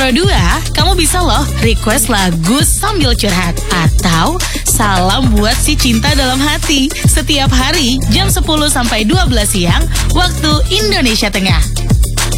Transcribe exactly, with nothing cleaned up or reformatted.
Pro dua, kamu bisa loh request lagu sambil curhat atau salam buat si cinta dalam hati setiap hari jam sepuluh sampai dua belas siang waktu Indonesia Tengah.